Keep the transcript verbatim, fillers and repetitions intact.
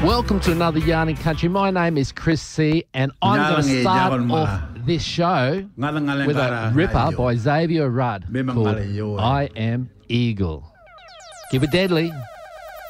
Welcome to another Yarning Country. My name is Chris C, and I'm going to start off this show with a ripper by Xavier Rudd called I Am Eagle. Give it deadly.